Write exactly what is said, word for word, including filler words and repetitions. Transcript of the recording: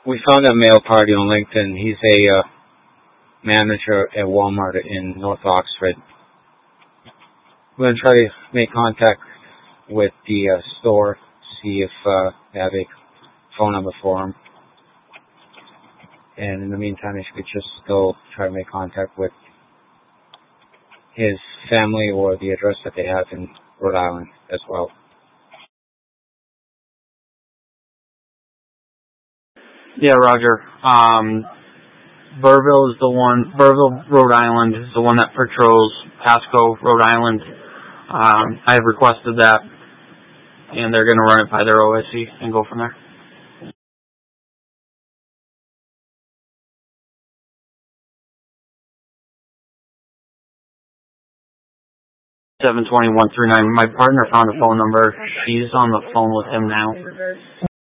We found a male party on LinkedIn. He's a uh, manager at Walmart in North Oxford. We're going to try to make contact with the uh, store, see if uh, they have a phone number for him. And in the meantime, if you could just go try to make contact with his family or the address that they have in Rhode Island as well. Yeah, Roger. Um, Burville is the one, Burville, Rhode Island is the one that patrols Pasco, Rhode Island. Um, I have requested that, and they're going to run it by their O S C and go from there. seven twenty-one through nine. My partner found a phone number. She's on the phone with him now.